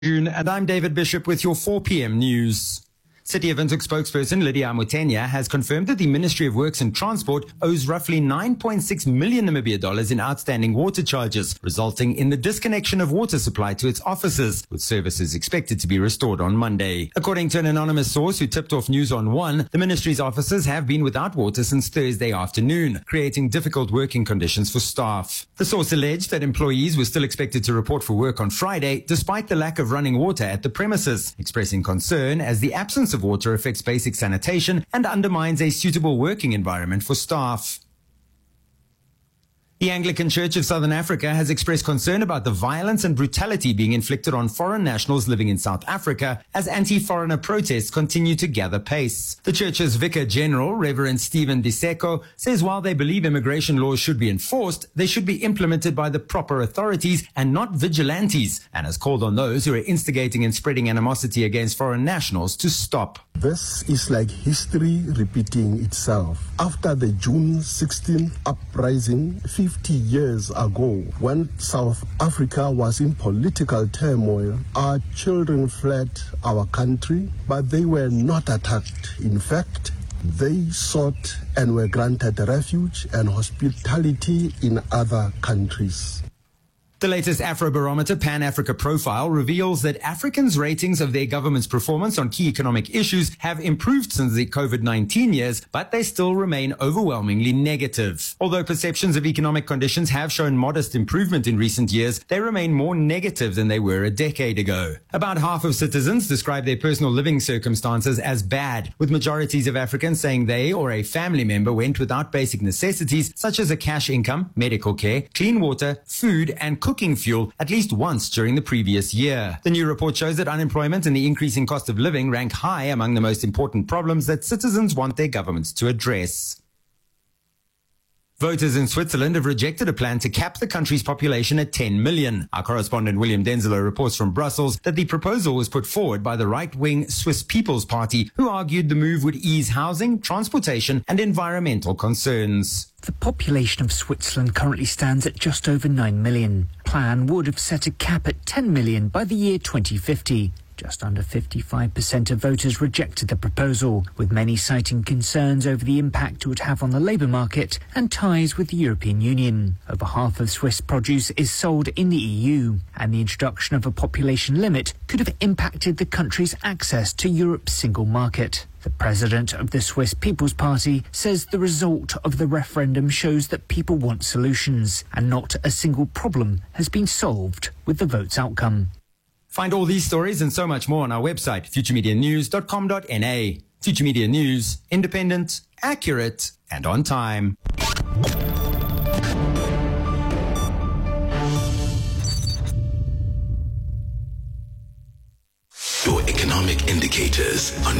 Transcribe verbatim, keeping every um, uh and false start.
June, and I'm David Bishop with your four p.m. news. City of Windhoek spokesperson Lydia Mutenya has confirmed that the Ministry of Works and Transport owes roughly nine point six million Namibia dollars in outstanding water charges, resulting in the disconnection of water supply to its offices, with services expected to be restored on Monday. According to an anonymous source who tipped off News on One, the ministry's offices have been without water since Thursday afternoon, creating difficult working conditions for staff. The source alleged that employees were still expected to report for work on Friday, despite the lack of running water at the premises, expressing concern as the absence of water affects basic sanitation and undermines a suitable working environment for staff. The Anglican Church of Southern Africa has expressed concern about the violence and brutality being inflicted on foreign nationals living in South Africa as anti-foreigner protests continue to gather pace. The church's Vicar General, Reverend Stephen Diseko, says while they believe immigration laws should be enforced, they should be implemented by the proper authorities and not vigilantes, and has called on those who are instigating and spreading animosity against foreign nationals to stop. This is like history repeating itself. After the June sixteenth uprising, fifty years ago, when South Africa was in political turmoil, our children fled our country, but they were not attacked. In fact, they sought and were granted refuge and hospitality in other countries. The latest Afrobarometer Pan-Africa profile reveals that Africans' ratings of their government's performance on key economic issues have improved since the COVID nineteen years, but they still remain overwhelmingly negative. Although perceptions of economic conditions have shown modest improvement in recent years, they remain more negative than they were a decade ago. About half of citizens describe their personal living circumstances as bad, with majorities of Africans saying they or a family member went without basic necessities such as a cash income, medical care, clean water, food, and cooking fuel at least once during the previous year. The new report shows that unemployment and the increasing cost of living rank high among the most important problems that citizens want their governments to address. Voters in Switzerland have rejected a plan to cap the country's population at ten million. Our correspondent William Denzelo reports from Brussels that the proposal was put forward by the right-wing Swiss People's Party, who argued the move would ease housing, transportation, and environmental concerns. The population of Switzerland currently stands at just over nine million. Plan would have set a cap at ten million by the year twenty fifty. Just under fifty-five percent of voters rejected the proposal, with many citing concerns over the impact it would have on the labour market and ties with the European Union. Over half of Swiss produce is sold in the E U, and the introduction of a population limit could have impacted the country's access to Europe's single market. The president of the Swiss People's Party says the result of the referendum shows that people want solutions, and not a single problem has been solved with the vote's outcome. Find all these stories and so much more on our website, future media news dot com dot n a. Future Media News, independent, accurate, and on time. Your economic indicators on